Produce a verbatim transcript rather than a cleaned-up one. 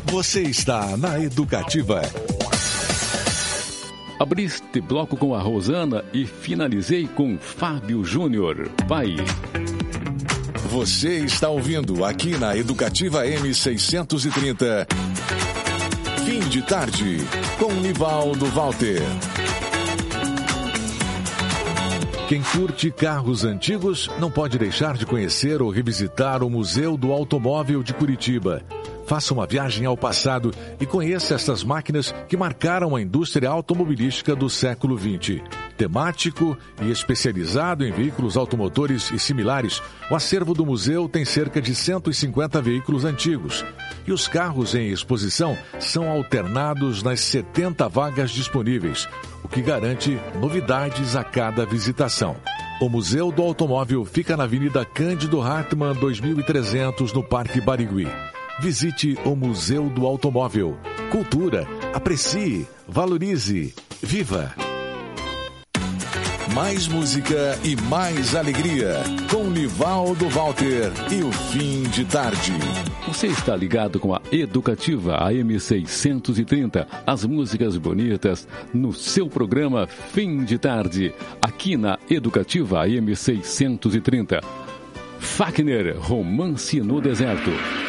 Você está na Educativa. Abri este bloco com a Rosana e finalizei com Fábio Júnior. Vai. Você está ouvindo aqui na Educativa M seiscentos e trinta. Fim de tarde, com Nivaldo Walter. Quem curte carros antigos não pode deixar de conhecer ou revisitar o Museu do Automóvel de Curitiba. Faça uma viagem ao passado e conheça essas máquinas que marcaram a indústria automobilística do século vinte. Temático e especializado em veículos automotores e similares, o acervo do museu tem cerca de cento e cinquenta veículos antigos. E os carros em exposição são alternados nas setenta vagas disponíveis, o que garante novidades a cada visitação. O Museu do Automóvel fica na Avenida Cândido Hartmann, dois mil e trezentos, no Parque Barigui. Visite o Museu do Automóvel. Cultura, aprecie, valorize, viva! Mais música e mais alegria, com Nivaldo Walter e o Fim de Tarde. Você está ligado com a Educativa A M seiscentos e trinta, as músicas bonitas, no seu programa Fim de Tarde, aqui na Educativa A M seiscentos e trinta. Fagner, Romance no Deserto.